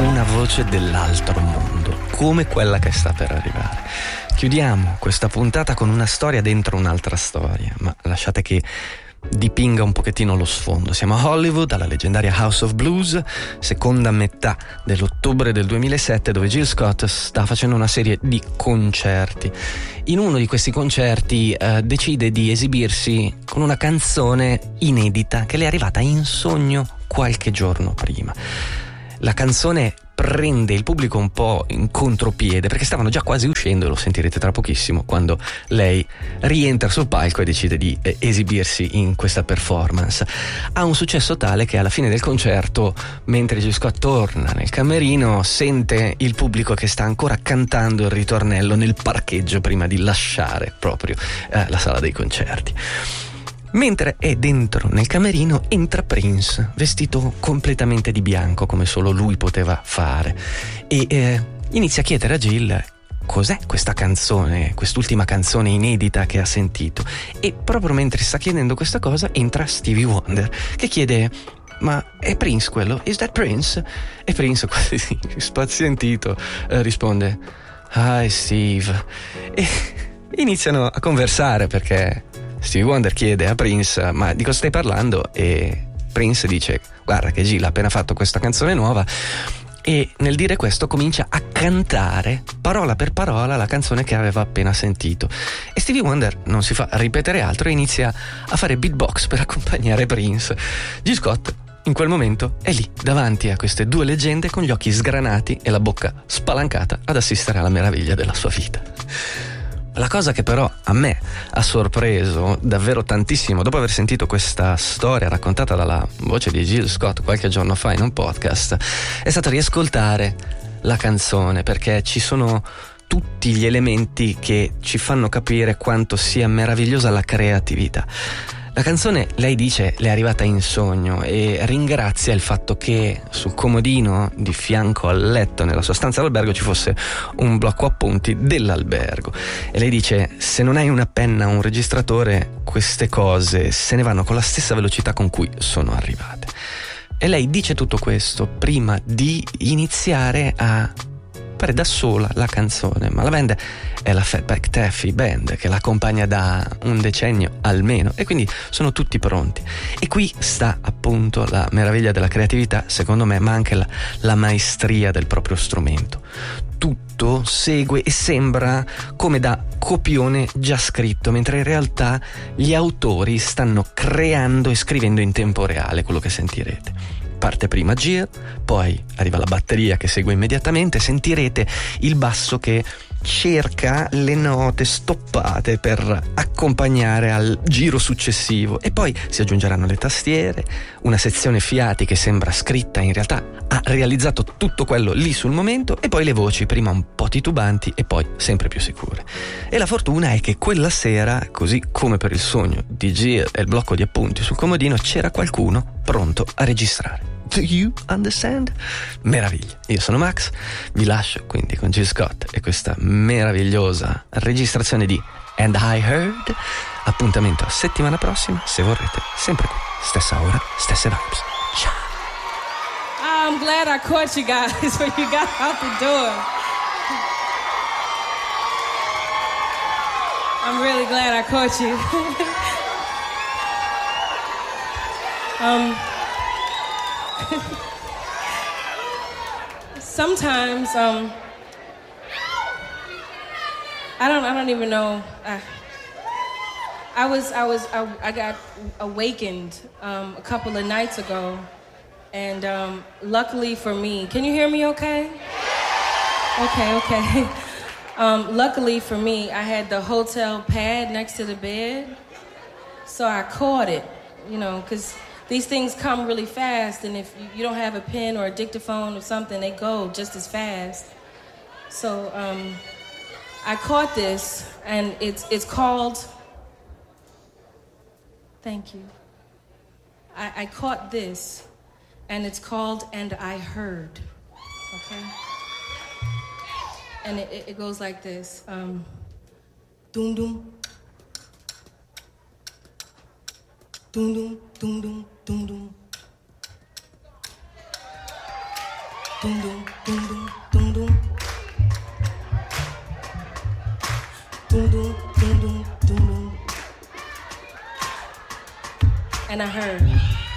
una voce dell'altro mondo, come quella che sta per arrivare. Chiudiamo questa puntata con una storia dentro un'altra storia, ma lasciate che dipinga un pochettino lo sfondo. Siamo a Hollywood, alla leggendaria House of Blues, seconda metà dell'ottobre del 2007, dove Jill Scott sta facendo una serie di concerti. In uno di questi concerti decide di esibirsi con una canzone inedita che le è arrivata in sogno qualche giorno prima. La canzone prende il pubblico un po' in contropiede, perché stavano già quasi uscendo, e lo sentirete tra pochissimo, quando lei rientra sul palco e decide di esibirsi in questa performance. Ha un successo tale che alla fine del concerto, mentre Jill Scott torna nel camerino, sente il pubblico che sta ancora cantando il ritornello nel parcheggio prima di lasciare proprio la sala dei concerti. Mentre è dentro nel camerino, entra Prince, vestito completamente di bianco, come solo lui poteva fare, e inizia a chiedere a Jill cos'è questa canzone, quest'ultima canzone inedita che ha sentito. E proprio mentre sta chiedendo questa cosa, entra Stevie Wonder, che chiede: ma è Prince quello? Is that Prince? E Prince, quasi spazientito, risponde: Hi Steve. E iniziano a conversare, perché Stevie Wonder chiede a Prince: ma di cosa stai parlando? E Prince dice: guarda che Jill ha appena fatto questa canzone nuova. E nel dire questo comincia a cantare parola per parola la canzone che aveva appena sentito. E Stevie Wonder non si fa ripetere altro e inizia a fare beatbox per accompagnare Prince. Jill Scott in quel momento è lì davanti a queste due leggende, con gli occhi sgranati e la bocca spalancata, ad assistere alla meraviglia della sua vita. La cosa che però a me ha sorpreso davvero tantissimo, dopo aver sentito questa storia raccontata dalla voce di Jill Scott qualche giorno fa in un podcast, è stato riascoltare la canzone, perché ci sono tutti gli elementi che ci fanno capire quanto sia meravigliosa la creatività. La canzone, lei dice, le è arrivata in sogno e ringrazia il fatto che sul comodino di fianco al letto nella sua stanza d'albergo ci fosse un blocco appunti dell'albergo. E lei dice: se non hai una penna o un registratore, queste cose se ne vanno con la stessa velocità con cui sono arrivate. E lei dice tutto questo prima di iniziare a fare da sola la canzone, ma la band è la Fatback Taffy Band, che l'accompagna da un decennio almeno, e quindi sono tutti pronti. E qui sta appunto la meraviglia della creatività, secondo me, ma anche la maestria del proprio strumento. Tutto segue e sembra come da copione già scritto, mentre in realtà gli autori stanno creando e scrivendo in tempo reale quello che sentirete. Parte prima Jill, poi arriva la batteria che segue immediatamente, sentirete il basso che cerca le note stoppate per accompagnare al giro successivo, e poi si aggiungeranno le tastiere, una sezione fiati che sembra scritta, in realtà ha realizzato tutto quello lì sul momento, e poi le voci, prima un po' titubanti e poi sempre più sicure. E la fortuna è che quella sera, così come per il sogno di Jill e il blocco di appunti sul comodino, c'era qualcuno pronto a registrare. Do you understand? Meraviglia. Io sono Max, vi lascio quindi con Jill Scott e questa meravigliosa registrazione di And I Heard. Appuntamento a settimana prossima, se vorrete, sempre qui, stessa ora, stesse vibes. Ciao. I'm glad I caught you guys when you got out the door. I'm really glad I caught you. Sometimes I don't even know. I got awakened a couple of nights ago, and luckily for me, can you hear me? Okay. Okay. Luckily for me, I had the hotel pad next to the bed, so I caught it. You know, because these things come really fast, and if you don't have a pen or a dictaphone or something, they go just as fast. So I caught this, and it's called. Thank you. I caught this, and it's called And I Heard. Okay. And it goes like this. Doom doom. Doom doom doom doom doom doom. Dum dum dum dum dum dum. Dum dum dum dum dum dum. And I heard